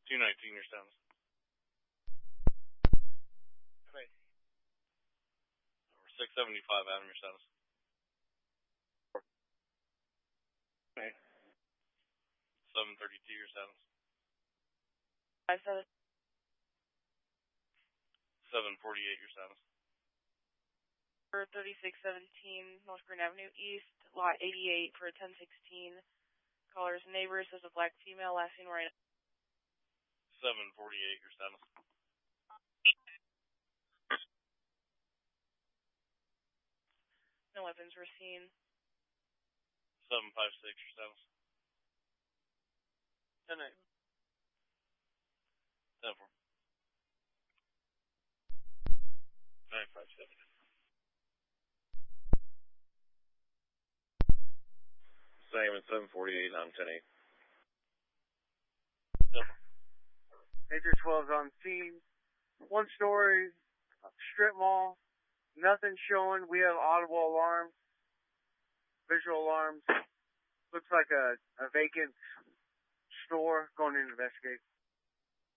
219 your status. Over 675 Adam your status. Okay. 732 your status. 748 your status. For 3617 North Green Avenue East, lot 88 for 1016. Caller's neighbor says a black female last seen right. 748 your status. No weapons were seen. 756 your status. 10-8. 10-4. 957. Same at 748 on 10-8. Major 12's on scene. One story, strip mall. Nothing showing. We have audible alarms, visual alarms. Looks like a vacant store. Going to investigate.